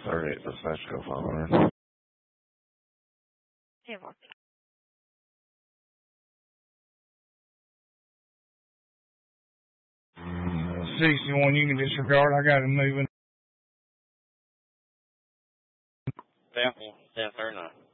38 dispatch, go 500. Yeah, well. 61, you can disregard. I got him moving. 1039.